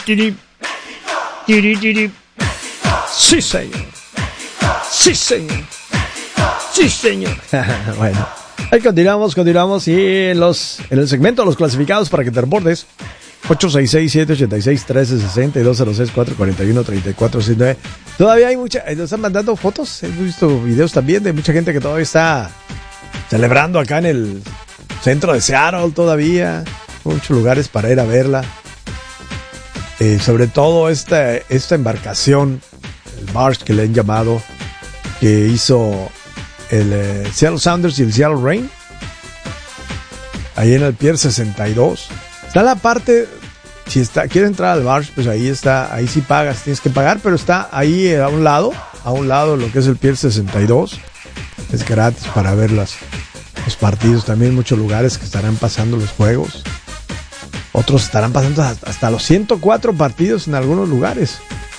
Tiri, tiri, tiri. Sí, señor. Sí, señor. Sí, señor. Bueno, ahí continuamos y en el segmento de los clasificados para que te reportes. 866-786-1360 y 206-441-3469. Todavía hay nos están mandando fotos. He visto videos también de mucha gente que todavía está celebrando acá en el centro de Seattle todavía. Muchos lugares para ir a verla. Sobre todo esta embarcación, el barge que le han llamado, que hizo el Seattle Sounders y el Seattle Reign, ahí en el Pier 62. Está la parte, si quieres entrar al barge, pues ahí está, ahí sí pagas, tienes que pagar, pero está ahí a un lado lo que es el Pier 62. Es gratis para ver los partidos. También muchos lugares que estarán pasando los juegos. Otros estarán pasando hasta los 104 partidos en algunos lugares.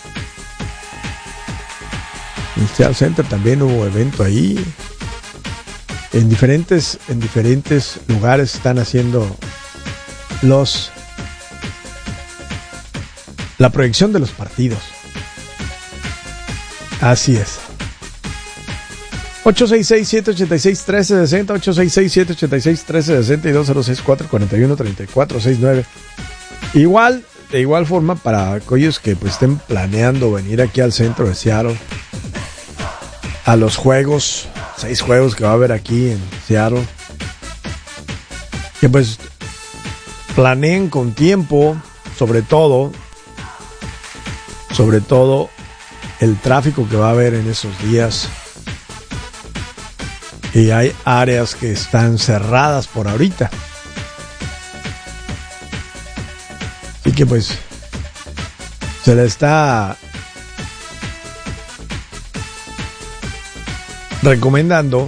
En el Seattle Center también hubo evento ahí. En diferentes lugares están haciendo la proyección de los partidos. Así es. 866-786-1360, 866-786-1360 y 206-441-3469. De igual forma, para aquellos que pues estén planeando venir aquí al centro de Seattle a los 6 juegos que va a haber aquí en Seattle, que pues planeen con tiempo, sobre todo el tráfico que va a haber en esos días. Y hay áreas que están cerradas por ahorita. Así que pues se le está recomendando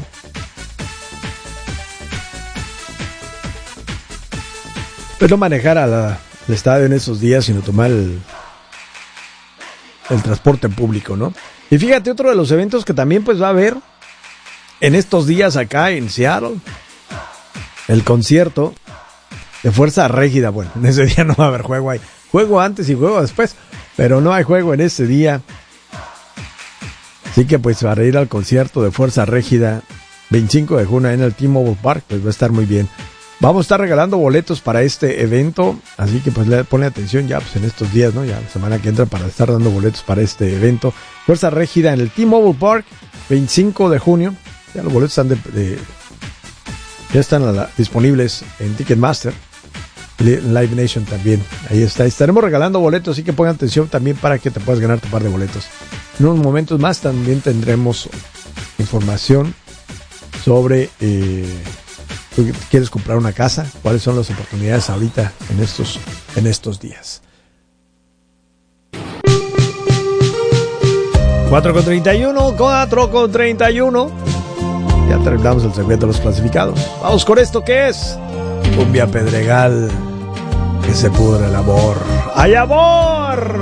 pues no manejar al estadio en esos días, sino tomar el transporte público, ¿no? Y fíjate, otro de los eventos que también pues va a haber en estos días acá en Seattle, el concierto de Fuerza Régida. Bueno, en ese día no va a haber juego, hay juego antes y juego después, pero no hay juego en ese día. Así que pues para ir al concierto de Fuerza Régida 25 de junio en el T-Mobile Park, pues va a estar muy bien. Vamos a estar regalando boletos para este evento, así que pues ponle atención ya pues en estos días, ¿no? Ya la semana que entra para estar dando boletos para este evento. Fuerza Régida en el T-Mobile Park 25 de junio. Ya los boletos están ya están disponibles en Ticketmaster, Live Nation también. Ahí está. Estaremos regalando boletos, así que pongan atención también para que te puedas ganar tu par de boletos. En unos momentos más también tendremos información sobre tú quieres comprar una casa, cuáles son las oportunidades ahorita en estos días. 4:31. Ya terminamos el segmento de los clasificados. Vamos con esto que es Cumbia Pedregal, que se pudre el amor. ¡Hay amor!